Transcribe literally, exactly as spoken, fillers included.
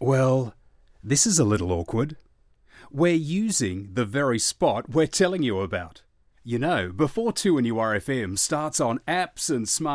Well, this is a little awkward. We're using the very spot we're telling you about. You know, before two N U R F M starts on apps and smart